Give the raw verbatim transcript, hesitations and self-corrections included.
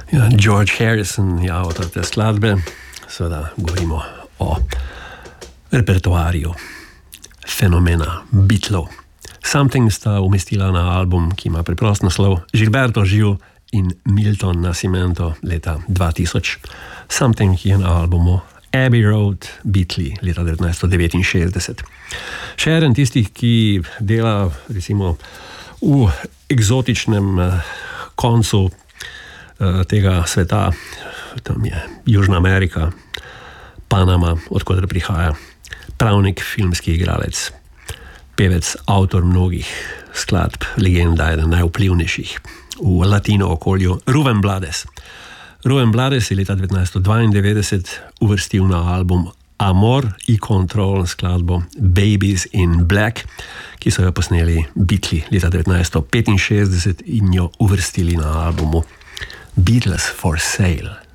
Ja, George Harrison je avtor te skladbe, seveda govorimo o repertoarju fenomena Beatlov. Something sta umestila na album, ki ima preprost naslov Gilberto Gil in Milton Nascimento leta dva tisoč. Something je na albumu Abbey Road Beatli leta devetnajststo devetinšestdeset. Še eden tistih, ki dela recimo v eksotičnem koncu tega sveta, tam je Južna Amerika, Panama, odkudar prihaja, pravnik, filmski igralec, pevec, avtor mnogih skladb, legenda, eden najvplivnejših v latino okolju, Rubén Blades. Rubén Blades je leta devetnajststo dvaindevetdeset uvrstil na album Amor y Control skladbo Babies in Black, ki so jo posneli Beatli leta devetnajststo petinšestdeset in jo uvrstili na albumu Beatles for Sale.